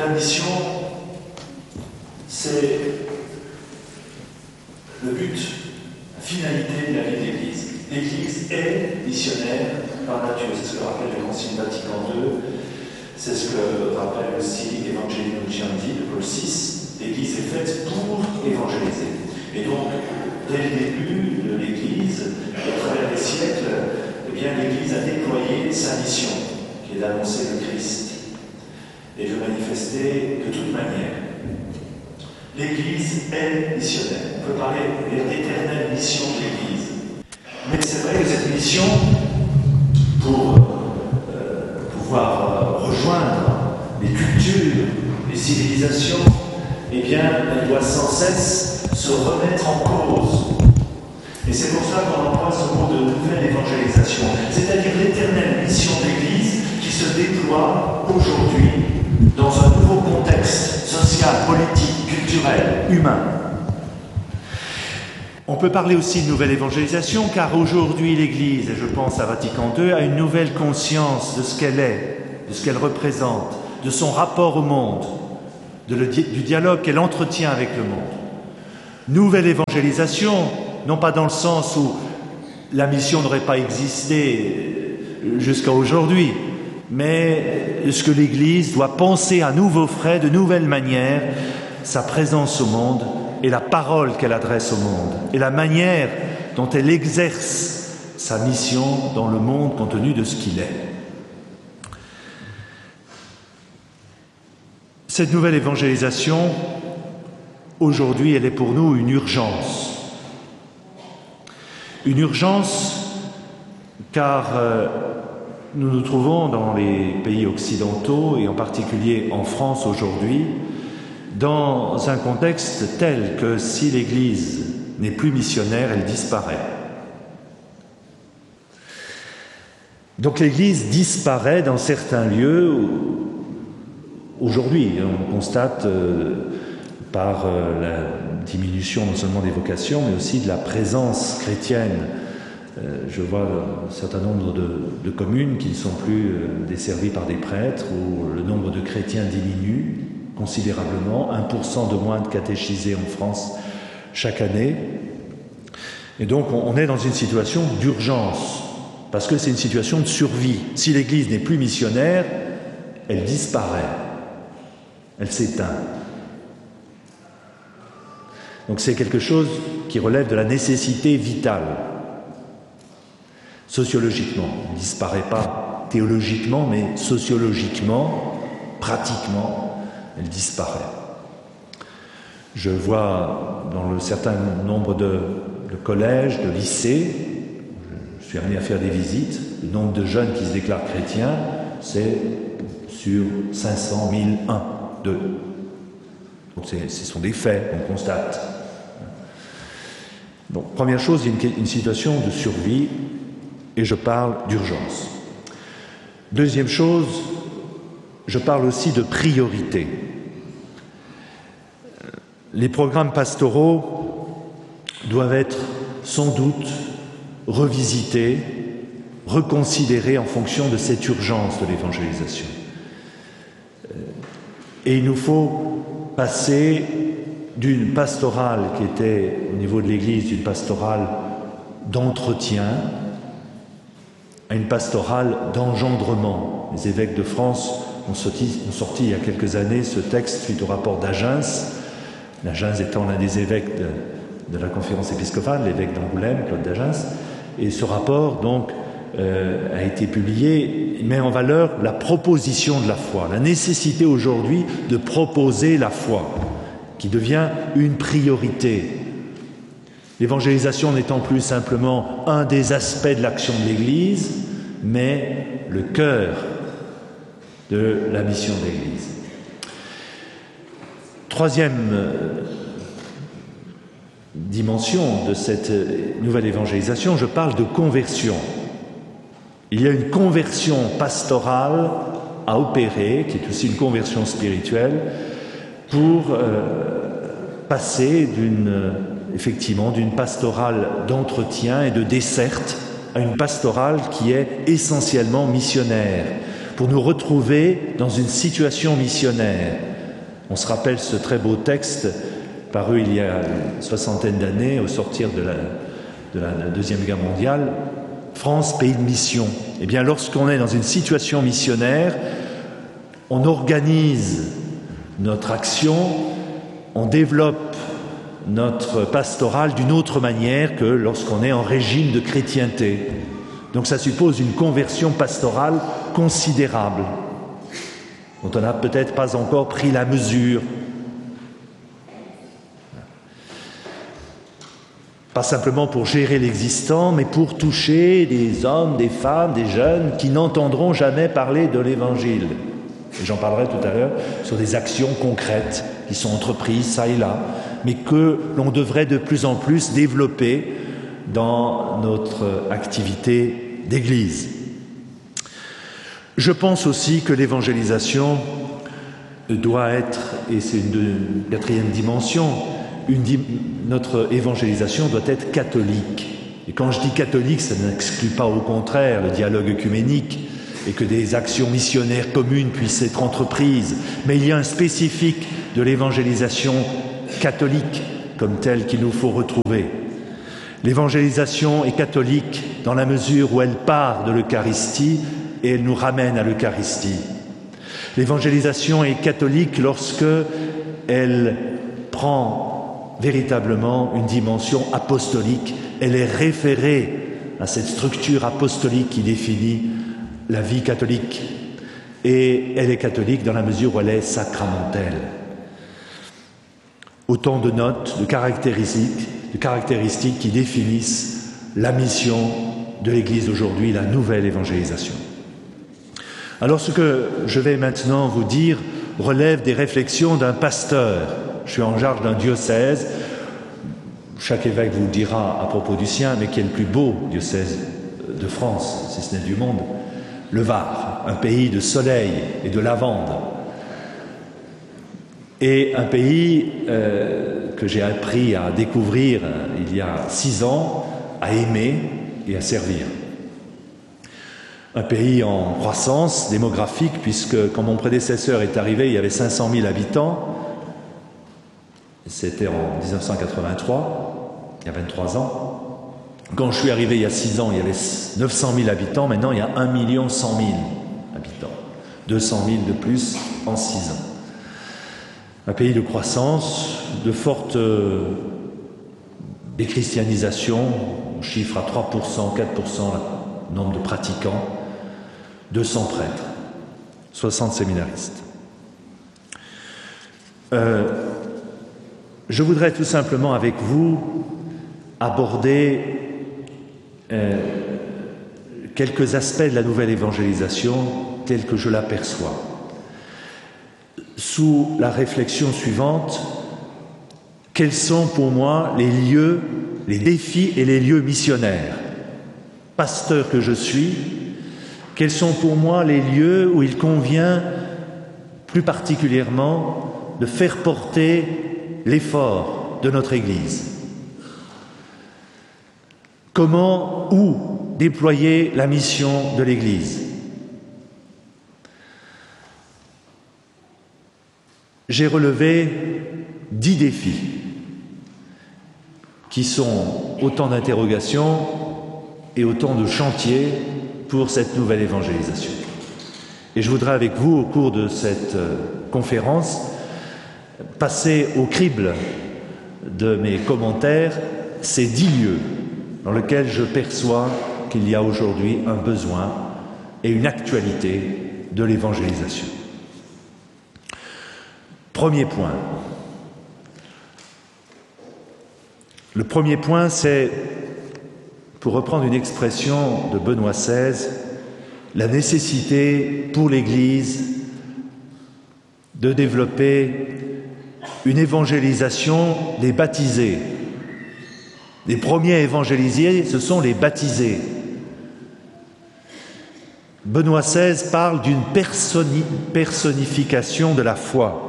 La mission, c'est le but, la finalité de la vie de l'Église. L'Église est missionnaire par nature, c'est ce que rappelle le Concile Vatican II, c'est ce que rappelle aussi Evangelii Nuntiandi de Paul VI. L'Église est faite pour évangéliser. Et donc, dès le début de l'Église, à travers les siècles, eh bien, l'Église a déployé sa mission, qui est d'annoncer le Christ et de manifester de toute manière. L'Église est missionnaire. On peut parler de l'éternelle mission de l'Église. Mais c'est vrai que cette mission, pour pouvoir rejoindre les cultures, les civilisations, eh bien, elle doit sans cesse se remettre en cause. Et c'est pour ça qu'on emploie ce mot de nouvelle évangélisation, c'est-à-dire l'éternelle mission de l'Église qui se déploie aujourd'hui dans un nouveau contexte social, politique, culturel, humain. On peut parler aussi de nouvelle évangélisation, car aujourd'hui l'Église, et je pense à Vatican II, a une nouvelle conscience de ce qu'elle est, de ce qu'elle représente, de son rapport au monde, du dialogue qu'elle entretient avec le monde. Nouvelle évangélisation, non pas dans le sens où la mission n'aurait pas existé jusqu'à aujourd'hui, mais ce que l'Église doit penser à nouveaux frais, de nouvelles manières, sa présence au monde et la parole qu'elle adresse au monde, et la manière dont elle exerce sa mission dans le monde compte tenu de ce qu'il est. Cette nouvelle évangélisation, aujourd'hui, elle est pour nous une urgence. Une urgence car nous nous trouvons dans les pays occidentaux, et en particulier en France aujourd'hui, dans un contexte tel que si l'Église n'est plus missionnaire, elle disparaît. Donc l'Église disparaît dans certains lieux. Aujourd'hui, on constate par la diminution non seulement des vocations, mais aussi de la présence chrétienne. Je vois un certain nombre de communes qui ne sont plus desservies par des prêtres, où le nombre de chrétiens diminue considérablement, 1% de moins de catéchisés en France chaque année. Et donc on est dans une situation d'urgence, parce que c'est une situation de survie. Si l'Église n'est plus missionnaire, elle disparaît, elle s'éteint. Donc c'est quelque chose qui relève de la nécessité vitale. Sociologiquement, elle ne disparaît pas théologiquement, mais sociologiquement, pratiquement, elle disparaît. Je vois dans un certain nombre de collèges, de lycées, je suis amené à faire des visites, le nombre de jeunes qui se déclarent chrétiens, c'est sur 500, 1000, 1, 2. Donc ce sont des faits qu'on constate. Donc, première chose, il y a une situation de survie, et je parle d'urgence. Deuxième chose, je parle aussi de priorité. Les programmes pastoraux doivent être sans doute revisités, reconsidérés en fonction de cette urgence de l'évangélisation. Et il nous faut passer d'une pastorale qui était au niveau de l'Église, d'une pastorale d'entretien, à une pastorale d'engendrement. Les évêques de France ont sorti il y a quelques années ce texte suite au rapport d'Agens, D'Agens étant l'un des évêques de la conférence épiscopale, l'évêque d'Angoulême, Claude d'Agens, et ce rapport donc a été publié, met en valeur la proposition de la foi, la nécessité aujourd'hui de proposer la foi, qui devient une priorité. L'évangélisation n'étant plus simplement un des aspects de l'action de l'Église, mais le cœur de la mission de l'Église. Troisième dimension de cette nouvelle évangélisation, je parle de conversion. Il y a une conversion pastorale à opérer, qui est aussi une conversion spirituelle, pour passer effectivement d'une pastorale d'entretien et de desserte à une pastorale qui est essentiellement missionnaire, pour nous retrouver dans une situation missionnaire. On se rappelle ce très beau texte paru il y a une soixantaine d'années au sortir de la Deuxième Guerre mondiale, France, pays de mission. Eh bien, lorsqu'on est dans une situation missionnaire, on organise notre action, on développe notre pastorale d'une autre manière que lorsqu'on est en régime de chrétienté. Donc ça suppose une conversion pastorale considérable, dont on n'a peut-être pas encore pris la mesure. Pas simplement pour gérer l'existant, mais pour toucher des hommes, des femmes, des jeunes qui n'entendront jamais parler de l'Évangile. Et j'en parlerai tout à l'heure sur des actions concrètes qui sont entreprises ça et là, mais que l'on devrait de plus en plus développer dans notre activité d'Église. Je pense aussi que l'évangélisation doit être, et c'est une quatrième dimension, notre évangélisation doit être catholique. Et quand je dis catholique, ça n'exclut pas au contraire le dialogue œcuménique et que des actions missionnaires communes puissent être entreprises. Mais il y a un spécifique de l'évangélisation catholique comme telle qu'il nous faut retrouver. L'évangélisation est catholique dans la mesure où elle part de l'Eucharistie et elle nous ramène à l'Eucharistie. L'évangélisation est catholique lorsque elle prend véritablement une dimension apostolique. Elle est référée à cette structure apostolique qui définit la vie catholique. Et elle est catholique dans la mesure où elle est sacramentelle. Autant de notes, de caractéristiques qui définissent la mission de l'Église d'aujourd'hui, la nouvelle évangélisation. Alors ce que je vais maintenant vous dire relève des réflexions d'un pasteur. Je suis en charge d'un diocèse, chaque évêque vous le dira à propos du sien, mais qui est le plus beau diocèse de France, si ce n'est du monde, le Var, un pays de soleil et de lavande. Et un pays que j'ai appris à découvrir il y a 6 ans, à aimer et à servir. Un pays en croissance démographique, puisque quand mon prédécesseur est arrivé, il y avait 500 000 habitants. C'était en 1983, il y a 23 ans. Quand je suis arrivé il y a 6 ans, il y avait 900 000 habitants. Maintenant, il y a 1 100 000 habitants. 200 000 de plus en 6 ans. Un pays de croissance, de forte déchristianisation. On chiffre à 3%, 4% le nombre de pratiquants. 200 prêtres, 60 séminaristes. Je voudrais tout simplement avec vous aborder quelques aspects de la nouvelle évangélisation telle que je l'aperçois. Sous la réflexion suivante, quels sont pour moi les lieux, les défis et les lieux missionnaires? Pasteur que je suis, quels sont pour moi les lieux où il convient plus particulièrement de faire porter l'effort de notre Église? Comment, où déployer la mission de l'Église? J'ai relevé 10 défis qui sont autant d'interrogations et autant de chantiers pour cette nouvelle évangélisation. Et je voudrais avec vous, au cours de cette conférence, passer au crible de mes commentaires ces 10 lieux dans lesquels je perçois qu'il y a aujourd'hui un besoin et une actualité de l'évangélisation. Premier point. Le premier point, c'est, pour reprendre une expression de Benoît XVI, la nécessité pour l'Église de développer une évangélisation des baptisés. Les premiers à évangéliser, ce sont les baptisés. Benoît XVI parle d'une personnification de la foi.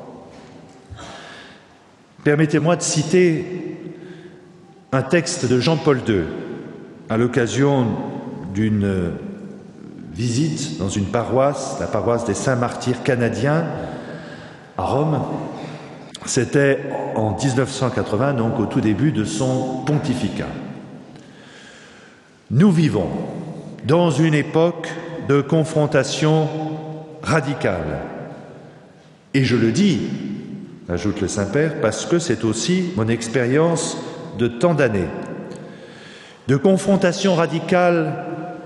Permettez-moi de citer un texte de Jean-Paul II à l'occasion d'une visite dans une paroisse, la paroisse des Saints-Martyrs canadiens, à Rome. C'était en 1980, donc au tout début de son pontificat. Nous vivons dans une époque de confrontation radicale. Et je le dis, ajoute le Saint-Père, parce que c'est aussi mon expérience de tant d'années. De confrontation radicale,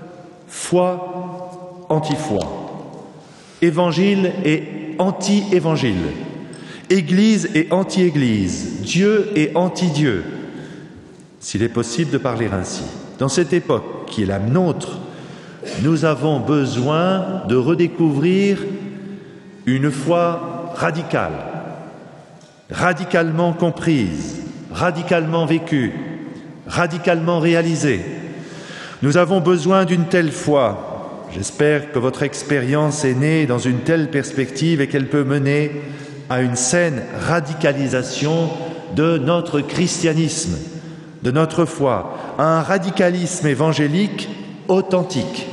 foi, anti-foi, évangile et anti-évangile, Église et anti-Église, Dieu et anti-Dieu, s'il est possible de parler ainsi. Dans cette époque qui est la nôtre, nous avons besoin de redécouvrir une foi radicale, radicalement comprise, radicalement vécue, radicalement réalisée. Nous avons besoin d'une telle foi. J'espère que votre expérience est née dans une telle perspective et qu'elle peut mener à une saine radicalisation de notre christianisme, de notre foi, à un radicalisme évangélique authentique.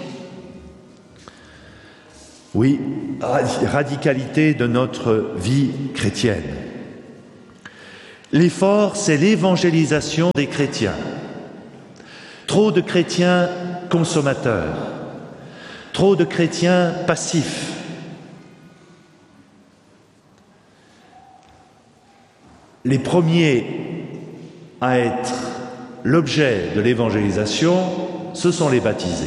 Oui, radicalité de notre vie chrétienne. L'effort, c'est l'évangélisation des chrétiens. Trop de chrétiens consommateurs, trop de chrétiens passifs. Les premiers à être l'objet de l'évangélisation, ce sont les baptisés.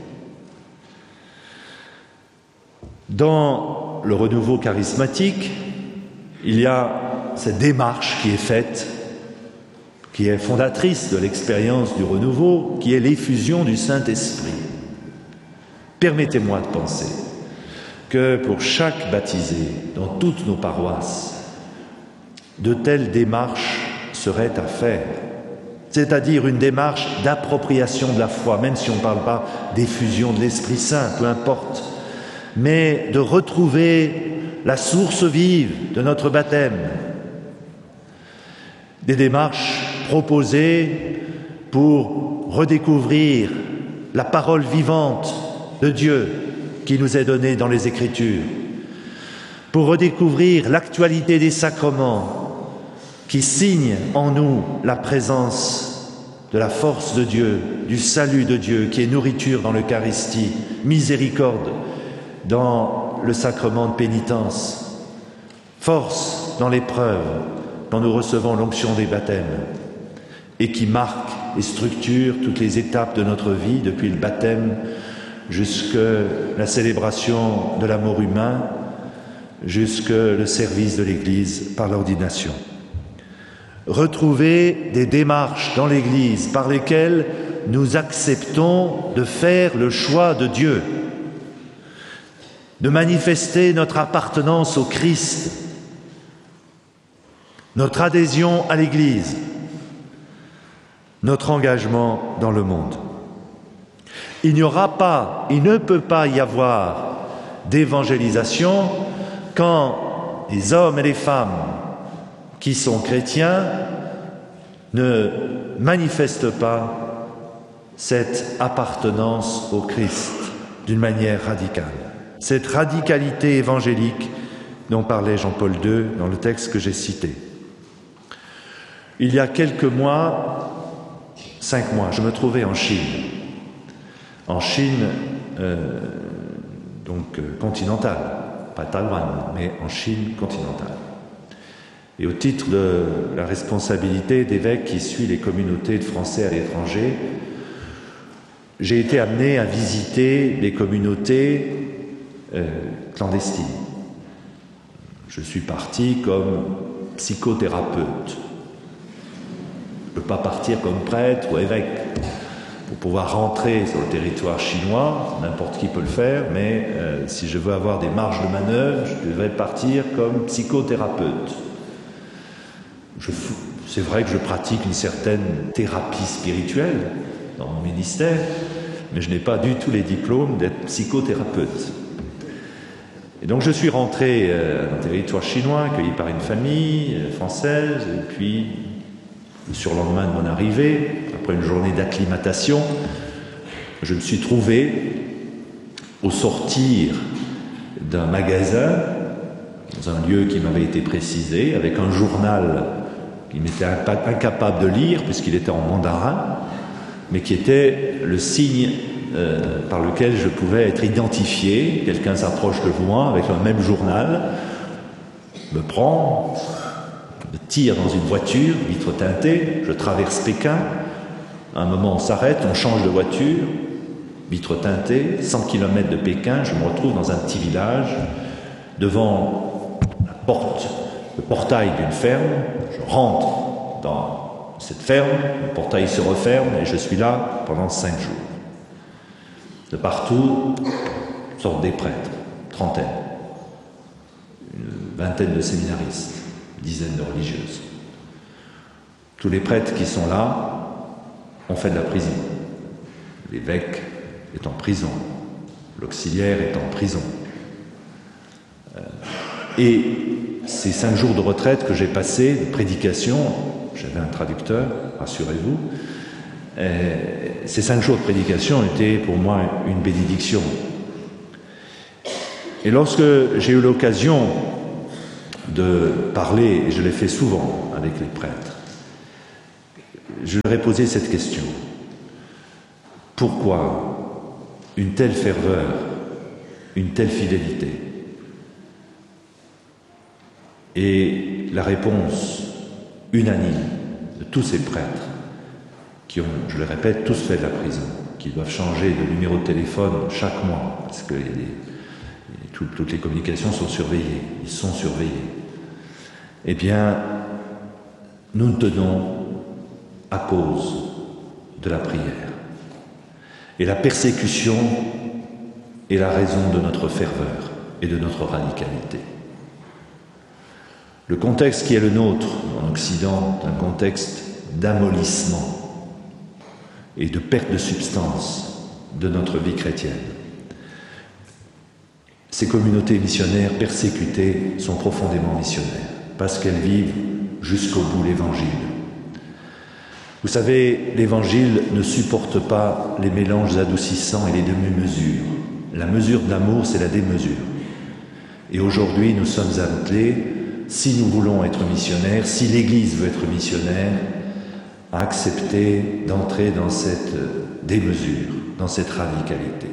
Dans le renouveau charismatique, il y a cette démarche qui est faite, qui est fondatrice de l'expérience du renouveau, qui est l'effusion du Saint-Esprit. Permettez-moi de penser que pour chaque baptisé, dans toutes nos paroisses, de telles démarches seraient à faire, c'est-à-dire une démarche d'appropriation de la foi, même si on ne parle pas d'effusion de l'Esprit Saint, peu importe, mais de retrouver la source vive de notre baptême. Des démarches proposées pour redécouvrir la parole vivante de Dieu qui nous est donnée dans les Écritures, pour redécouvrir l'actualité des sacrements qui signent en nous la présence de la force de Dieu, du salut de Dieu, qui est nourriture dans l'Eucharistie, miséricorde dans le sacrement de pénitence, force dans l'épreuve, quand nous recevons l'onction des baptêmes, et qui marque et structure toutes les étapes de notre vie, depuis le baptême jusqu'à la célébration de l'amour humain, jusqu'au le service de l'Église par l'ordination. Retrouver des démarches dans l'Église par lesquelles nous acceptons de faire le choix de Dieu, de manifester notre appartenance au Christ, notre adhésion à l'Église, notre engagement dans le monde. Il ne peut pas y avoir d'évangélisation quand les hommes et les femmes qui sont chrétiens ne manifestent pas cette appartenance au Christ d'une manière radicale. Cette radicalité évangélique dont parlait Jean-Paul II dans le texte que j'ai cité. Il y a quelques mois, 5 mois, je me trouvais en Chine. En Chine, continentale, pas Taïwan, mais en Chine continentale. Et au titre de la responsabilité d'évêque qui suit les communautés de Français à l'étranger, j'ai été amené à visiter les communautés clandestines. Je suis parti comme psychothérapeute. Je ne peux pas partir comme prêtre ou évêque. Pour pouvoir rentrer sur le territoire chinois, n'importe qui peut le faire, mais si je veux avoir des marges de manœuvre, je devrais partir comme psychothérapeute. C'est vrai que je pratique une certaine thérapie spirituelle dans mon ministère, mais je n'ai pas du tout les diplômes d'être psychothérapeute. Et donc je suis rentré dans le territoire chinois, accueilli par une famille française, et puis le surlendemain de mon arrivée, après une journée d'acclimatation, je me suis trouvé au sortir d'un magasin dans un lieu qui m'avait été précisé, avec un journal qu'il m'était incapable de lire puisqu'il était en mandarin, mais qui était le signe par lequel je pouvais être identifié. Quelqu'un s'approche de moi avec le même journal, me prend, me tire dans une voiture, vitre teintée, je traverse Pékin, à un moment on s'arrête, on change de voiture, vitre teintée, 100 km de Pékin, je me retrouve dans un petit village, devant la porte, le portail d'une ferme, je rentre dans cette ferme, le portail se referme et je suis là pendant 5 jours. De partout sortent des prêtres, trentaine, une vingtaine de séminaristes, une dizaine de religieuses. Tous les prêtres qui sont là ont fait de la prison. L'évêque est en prison, l'auxiliaire est en prison. Et ces 5 jours de retraite que j'ai passés, de prédication, j'avais un traducteur, rassurez-vous, ces 5 jours de prédication étaient pour moi une bénédiction. Et lorsque j'ai eu l'occasion de parler, et je l'ai fait souvent avec les prêtres, je leur ai posé cette question. Pourquoi une telle ferveur, une telle fidélité? Et la réponse unanime de tous ces prêtres qui ont, je le répète, tous fait de la prison, qui doivent changer de numéro de téléphone chaque mois, parce que toutes les communications sont surveillées, ils sont surveillés. Eh bien, nous tenons à cause de la prière. Et la persécution est la raison de notre ferveur et de notre radicalité. Le contexte qui est le nôtre en Occident est un contexte d'amollissement et de perte de substance de notre vie chrétienne. Ces communautés missionnaires persécutées sont profondément missionnaires parce qu'elles vivent jusqu'au bout l'Évangile. Vous savez, l'Évangile ne supporte pas les mélanges adoucissants et les demi-mesures. La mesure de l'amour, c'est la démesure. Et aujourd'hui, nous sommes appelés, si nous voulons être missionnaires, si l'Église veut être missionnaire, à accepter d'entrer dans cette démesure, dans cette radicalité.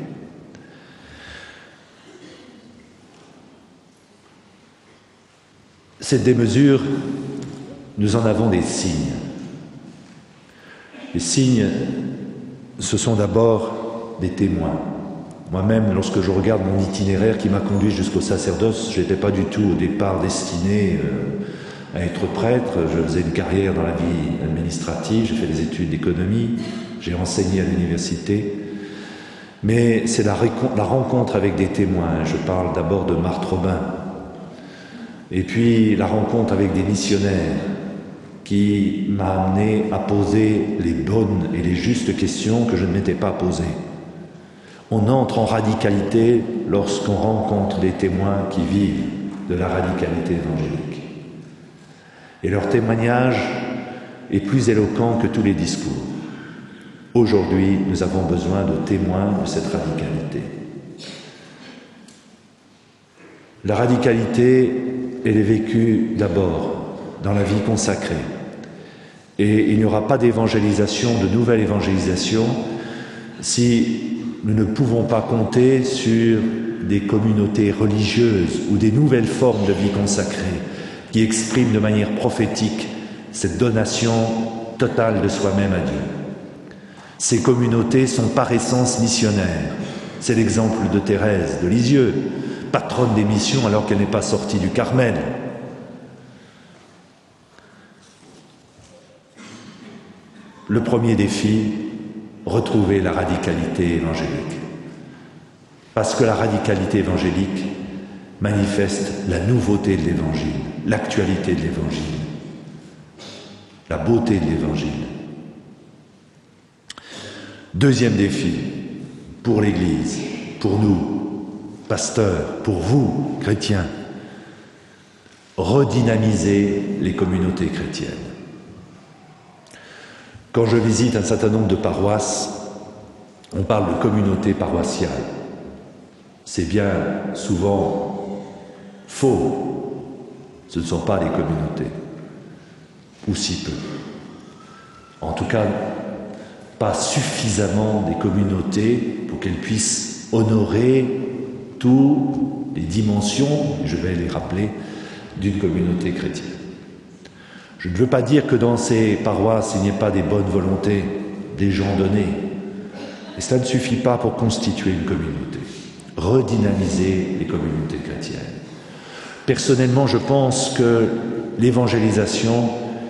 Cette démesure, nous en avons des signes. Les signes, ce sont d'abord des témoins. Moi-même, lorsque je regarde mon itinéraire qui m'a conduit jusqu'au sacerdoce, je n'étais pas du tout au départ destiné à être prêtre. Je faisais une carrière dans la vie administrative, j'ai fait des études d'économie, j'ai enseigné à l'université. Mais c'est la rencontre avec des témoins. Je parle d'abord de Marthe Robin. Et puis la rencontre avec des missionnaires qui m'a amené à poser les bonnes et les justes questions que je ne m'étais pas posées. On entre en radicalité lorsqu'on rencontre des témoins qui vivent de la radicalité évangélique. Et leur témoignage est plus éloquent que tous les discours. Aujourd'hui, nous avons besoin de témoins de cette radicalité. La radicalité, elle est vécue d'abord dans la vie consacrée. Et il n'y aura pas d'évangélisation, de nouvelle évangélisation, si nous ne pouvons pas compter sur des communautés religieuses ou des nouvelles formes de vie consacrée qui expriment de manière prophétique cette donation totale de soi-même à Dieu. Ces communautés sont par essence missionnaires. C'est l'exemple de Thérèse de Lisieux, patronne des missions alors qu'elle n'est pas sortie du Carmel. Le premier défi, retrouver la radicalité évangélique. Parce que la radicalité évangélique manifeste la nouveauté de l'Évangile, l'actualité de l'Évangile, la beauté de l'Évangile. Deuxième défi, pour l'Église, pour nous, pasteurs, pour vous, chrétiens, redynamiser les communautés chrétiennes. Quand je visite un certain nombre de paroisses, on parle de communauté paroissiale. C'est bien souvent faux. ce ne sont pas les communautés, ou si peu. En tout cas, pas suffisamment des communautés pour qu'elles puissent honorer toutes les dimensions, je vais les rappeler, d'une communauté chrétienne. Je ne veux pas dire que dans ces paroisses, il n'y ait pas des bonnes volontés, des gens donnés. Et cela ne suffit pas pour constituer une communauté, redynamiser les communautés chrétiennes. Personnellement, je pense que l'évangélisation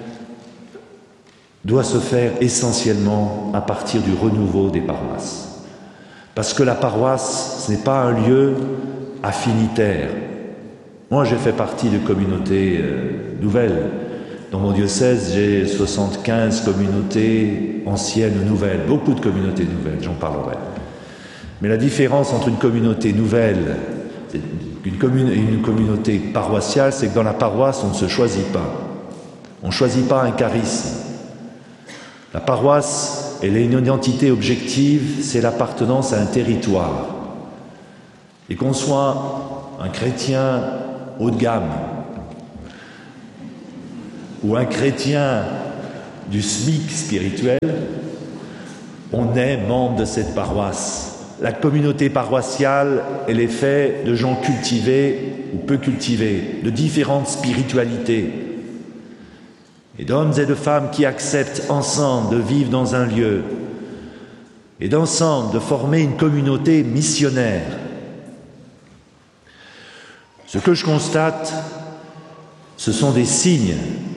doit se faire essentiellement à partir du renouveau des paroisses. Parce que la paroisse, ce n'est pas un lieu affinitaire. Moi, j'ai fait partie de communautés nouvelles. Dans mon diocèse, j'ai 75 communautés anciennes nouvelles, beaucoup de communautés nouvelles, j'en parlerai. Mais la différence entre une communauté nouvelle et une communauté paroissiale, c'est que dans la paroisse, on ne se choisit pas. On ne choisit pas un charisme. La paroisse, elle a une identité objective, c'est l'appartenance à un territoire. Et qu'on soit un chrétien haut de gamme ou un chrétien du SMIC spirituel, on est membre de cette paroisse. La communauté paroissiale, elle est faite de gens cultivés ou peu cultivés, de différentes spiritualités, et d'hommes et de femmes qui acceptent ensemble de vivre dans un lieu et d'ensemble de former une communauté missionnaire. Ce que je constate, ce sont des signes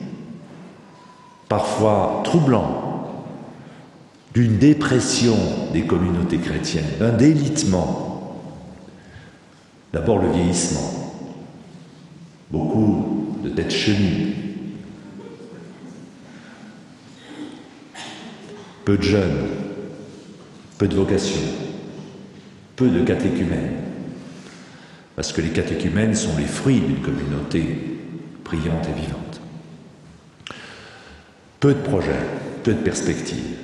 parfois troublants d'une dépression des communautés chrétiennes, d'un délitement. D'abord le vieillissement, beaucoup de têtes chenues, peu de jeunes, peu de vocations, peu de catéchumènes, parce que les catéchumènes sont les fruits d'une communauté priante et vivante. Peu de projets, peu de perspectives.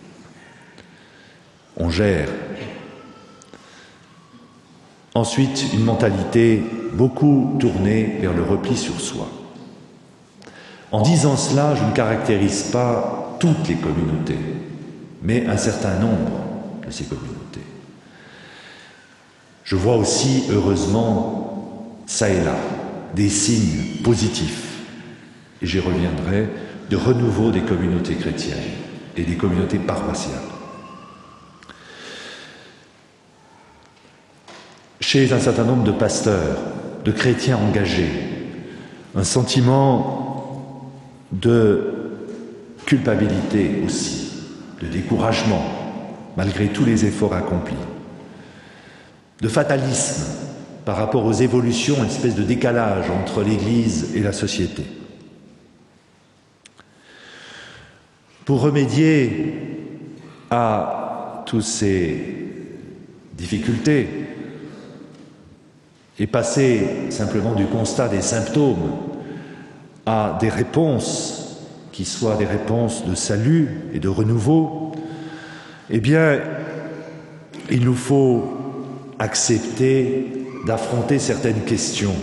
On gère. Ensuite, une mentalité beaucoup tournée vers le repli sur soi. En disant cela, je ne caractérise pas toutes les communautés, mais un certain nombre de ces communautés. Je vois aussi, heureusement, ça et là, des signes positifs, et j'y reviendrai, de renouveau des communautés chrétiennes et des communautés paroissiales. Chez un certain nombre de pasteurs, de chrétiens engagés, un sentiment de culpabilité aussi, de découragement, malgré tous les efforts accomplis, de fatalisme par rapport aux évolutions, une espèce de décalage entre l'Église et la société. Pour remédier à toutes ces difficultés et passer simplement du constat des symptômes à des réponses qui soient des réponses de salut et de renouveau, eh bien, il nous faut accepter d'affronter certaines questions.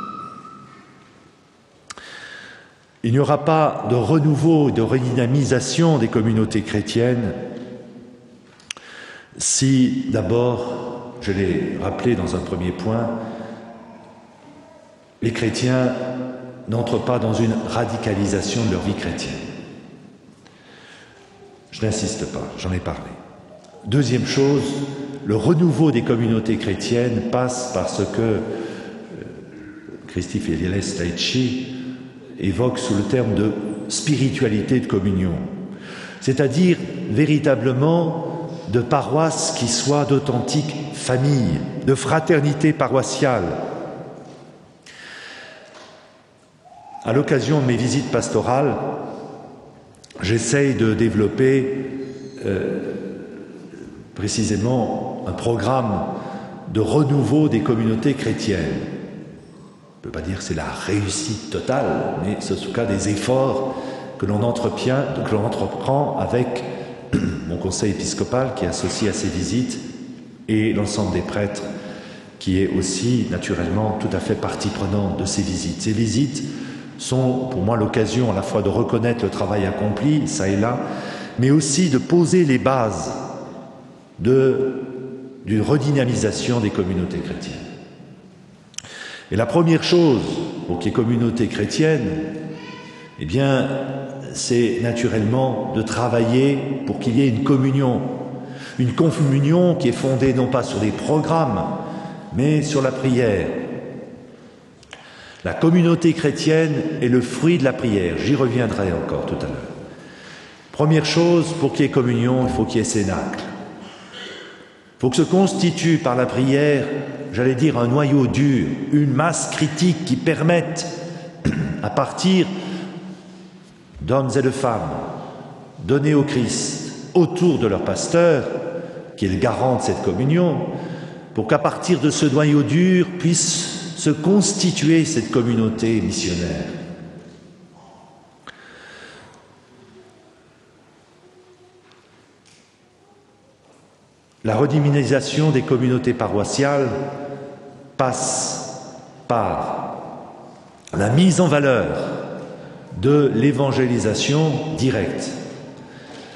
Il n'y aura pas de renouveau, de redynamisation des communautés chrétiennes si, d'abord, je l'ai rappelé dans un premier point, les chrétiens n'entrent pas dans une radicalisation de leur vie chrétienne. Je n'insiste pas, j'en ai parlé. Deuxième chose, le renouveau des communautés chrétiennes passe par ce que Christi Fidèles Laici évoque sous le terme de spiritualité de communion, c'est-à-dire véritablement de paroisses qui soient d'authentiques familles, de fraternité paroissiale. À l'occasion de mes visites pastorales, j'essaye de développer précisément un programme de renouveau des communautés chrétiennes. Je ne peux pas dire que c'est la réussite totale, mais c'est en tout cas des efforts que l'on entreprend avec mon conseil épiscopal qui est associé à ces visites et l'ensemble des prêtres qui est aussi naturellement tout à fait partie prenante de ces visites. Ces visites sont pour moi l'occasion à la fois de reconnaître le travail accompli, ça et là, mais aussi de poser les bases d'une redynamisation des communautés chrétiennes. Et la première chose pour qu'il y ait communauté chrétienne, eh bien, c'est naturellement de travailler pour qu'il y ait une communion qui est fondée non pas sur des programmes, mais sur la prière. La communauté chrétienne est le fruit de la prière. J'y reviendrai encore tout à l'heure. Première chose, pour qu'il y ait communion, il faut qu'il y ait cénacle. Il faut que se constitue par la prière, j'allais dire, un noyau dur, une masse critique qui permette, à partir d'hommes et de femmes, donnés au Christ, autour de leur pasteur, qui est le garant de cette communion, pour qu'à partir de ce noyau dur puisse se constituer cette communauté missionnaire. La redynamisation des communautés paroissiales passe par la mise en valeur de l'évangélisation directe.